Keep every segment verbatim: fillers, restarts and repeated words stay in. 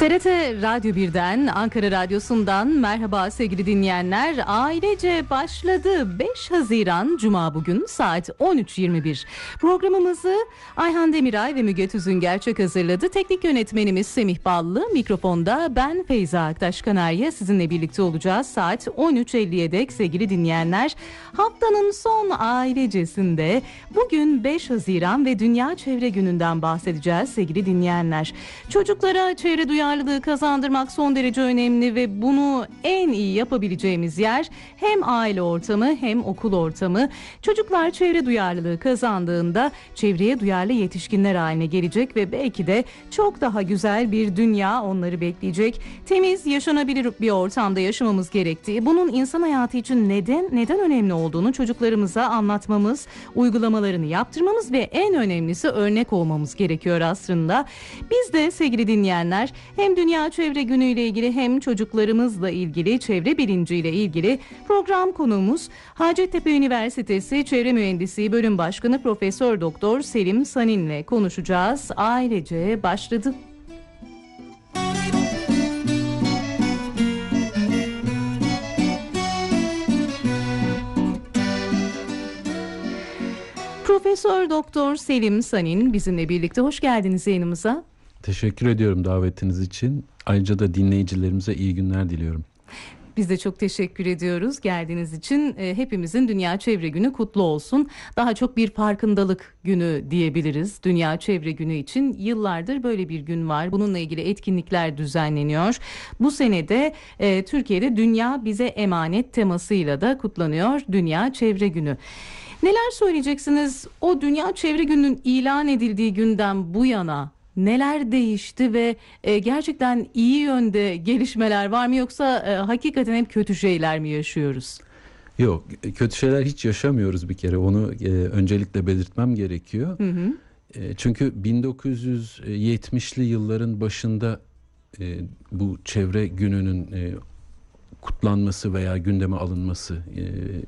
T R T Radyo birden, Ankara Radyosu'ndan merhaba sevgili dinleyenler. Ailece başladı. beş Haziran Cuma bugün saat on üç yirmi bir. Programımızı Ayhan Demiray ve Müge Tüzün Gerçek hazırladı. Teknik yönetmenimiz Semih Ballı. Mikrofonda ben Feyza Aktaş Kanarya sizinle birlikte olacağız. Saat on üç elliye dek sevgili dinleyenler. Haftanın son ailecesinde bugün beş Haziran ve Dünya Çevre Günü'nden bahsedeceğiz sevgili dinleyenler. Çocuklara çevre duyarlılığı kazandırmak son derece önemli ve bunu en iyi yapabileceğimiz yer hem aile ortamı hem okul ortamı. Çocuklar çevre duyarlılığı kazandığında çevreye duyarlı yetişkinler haline gelecek ve belki de çok daha güzel bir dünya onları bekleyecek. Temiz, yaşanabilir bir ortamda yaşamamız gerektiği, bunun insan hayatı için neden neden önemli olduğunu çocuklarımıza anlatmamız, uygulamalarını yaptırmamız ve en önemlisi örnek olmamız gerekiyor aslında. Biz de sevgili dinleyenler hem Dünya Çevre Günü ile ilgili hem çocuklarımızla ilgili çevre bilinciyle ilgili program konuğumuz Hacettepe Üniversitesi Çevre Mühendisliği Bölüm Başkanı Profesör Doktor Selim Sanin ile konuşacağız. Ailece başladı. Profesör Doktor Selim Sanin bizimle birlikte. Hoş geldiniz yayınımıza. Teşekkür ediyorum davetiniz için. Ayrıca da dinleyicilerimize iyi günler diliyorum. Biz de çok teşekkür ediyoruz geldiğiniz için. E, hepimizin Dünya Çevre Günü kutlu olsun. Daha çok bir farkındalık günü diyebiliriz Dünya Çevre Günü için. Yıllardır böyle bir gün var. Bununla ilgili etkinlikler düzenleniyor. Bu sene de e, Türkiye'de Dünya Bize Emanet temasıyla da kutlanıyor Dünya Çevre Günü. Neler söyleyeceksiniz? O Dünya Çevre Günü'nün ilan edildiği günden bu yana neler değişti ve e, gerçekten iyi yönde gelişmeler var mı, yoksa e, hakikaten hep kötü şeyler mi yaşıyoruz? Yok, kötü şeyler hiç yaşamıyoruz bir kere. Onu e, öncelikle belirtmem gerekiyor. Hı hı. E, çünkü bin dokuz yüz yetmişli yılların başında e, bu çevre gününün e, kutlanması veya gündeme alınması e,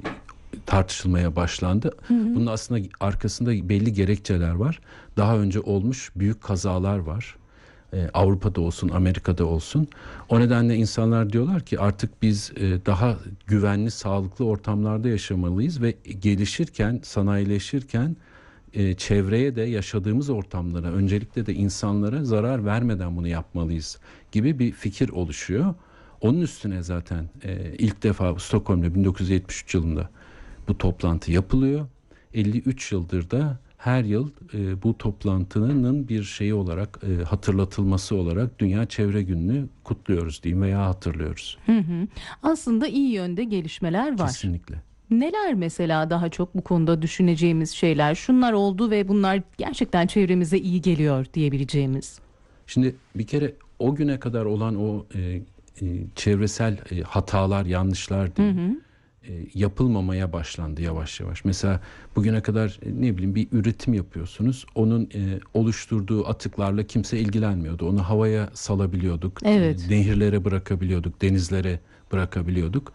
tartışılmaya başlandı. Hı hı. Bunun aslında arkasında belli gerekçeler var. Daha önce olmuş büyük kazalar var. Ee, Avrupa'da olsun, Amerika'da olsun. O nedenle insanlar diyorlar ki artık biz e, daha güvenli, sağlıklı ortamlarda yaşamalıyız ve gelişirken, sanayileşirken e, çevreye de, yaşadığımız ortamlara, öncelikle de insanlara zarar vermeden bunu yapmalıyız gibi bir fikir oluşuyor. Onun üstüne zaten e, ilk defa Stockholm'da bin dokuz yüz yetmiş üç yılında bu toplantı yapılıyor. elli üç yıldır da her yıl e, bu toplantının bir şeyi olarak e, hatırlatılması olarak Dünya Çevre Günü'nü kutluyoruz diyeyim veya hatırlıyoruz. Hı hı. Aslında iyi yönde gelişmeler var. Kesinlikle. Neler mesela daha çok bu konuda düşüneceğimiz şeyler? Şunlar oldu ve bunlar gerçekten çevremize iyi geliyor diyebileceğimiz. Şimdi bir kere o güne kadar olan o e, e, çevresel e, hatalar, yanlışlar diyeyim. Hı hı. yapılmamaya başlandı yavaş yavaş. Mesela bugüne kadar ne bileyim bir üretim yapıyorsunuz. Onun e, oluşturduğu atıklarla kimse ilgilenmiyordu. Onu havaya salabiliyorduk. Evet. E, nehirlere bırakabiliyorduk. Denizlere bırakabiliyorduk.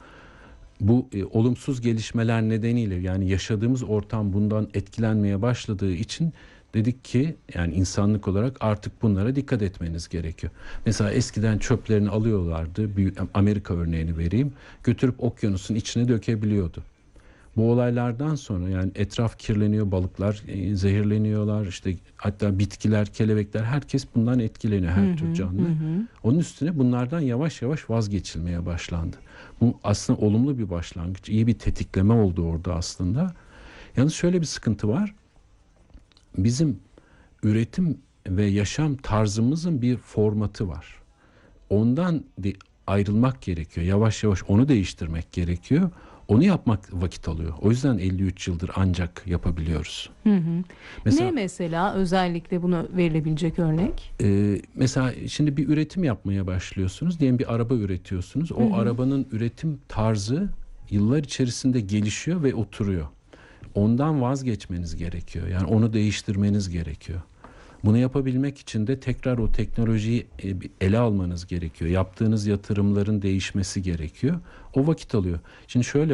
Bu e, olumsuz gelişmeler nedeniyle, yani yaşadığımız ortam bundan etkilenmeye başladığı için dedik ki yani insanlık olarak artık bunlara dikkat etmeniz gerekiyor. Mesela eskiden çöplerini alıyorlardı. Büyük, Amerika örneğini vereyim. Götürüp okyanusun içine dökebiliyordu. Bu olaylardan sonra yani etraf kirleniyor, balıklar e, zehirleniyorlar, işte hatta bitkiler, kelebekler, herkes bundan etkileniyor, her hı hı, tür canlı. Hı hı. Onun üstüne bunlardan yavaş yavaş vazgeçilmeye başlandı. Bu aslında olumlu bir başlangıç, iyi bir tetikleme oldu orada aslında. Yalnız şöyle bir sıkıntı var. Bizim üretim ve yaşam tarzımızın bir formatı var. Ondan de ayrılmak gerekiyor. Yavaş yavaş onu değiştirmek gerekiyor. Onu yapmak vakit alıyor. O yüzden elli üç yıldır ancak yapabiliyoruz. Hı hı. Mesela, ne mesela özellikle buna verilebilecek örnek? E, mesela şimdi bir üretim yapmaya başlıyorsunuz. Diyelim bir araba üretiyorsunuz. O hı hı. arabanın üretim tarzı yıllar içerisinde gelişiyor ve oturuyor. Ondan vazgeçmeniz gerekiyor. Yani onu değiştirmeniz gerekiyor. Bunu yapabilmek için de tekrar o teknolojiyi ele almanız gerekiyor. Yaptığınız yatırımların değişmesi gerekiyor. O vakit alıyor. Şimdi şöyle